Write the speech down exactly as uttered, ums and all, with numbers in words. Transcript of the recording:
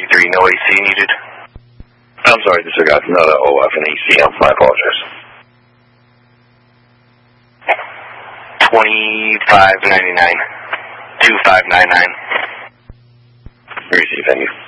three, no A C needed. I'm sorry, disregard. Not an O F and A C. My apologies. Twenty-five ninety-nine. Two five nine nine. Receive, thank you.